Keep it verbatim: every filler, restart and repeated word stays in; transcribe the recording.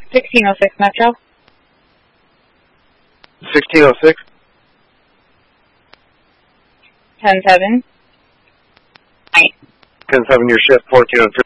sixteen oh six Metro. sixteen oh six? ten seven. ten seven, your shift, fourteen oh three.